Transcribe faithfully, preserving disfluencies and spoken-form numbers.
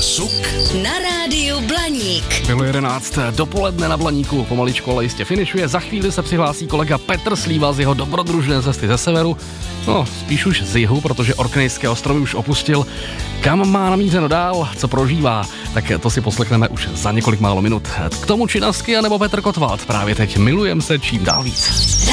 Suk na rádiu Blaník. Bylo jedenáct dopoledne na Blaníku, pomaličku, ale jistě finišuje. Za chvíli se přihlásí kolega Petr Slíva z jeho dobrodružné cesty ze severu. No, spíš už z jihu, protože Orknejské ostrovy už opustil. Kam má namířeno dál, co prožívá, tak to si poslechneme už za několik málo minut. K tomu Činasky anebo Petr Kotwald. Právě teď milujem se čím dál víc.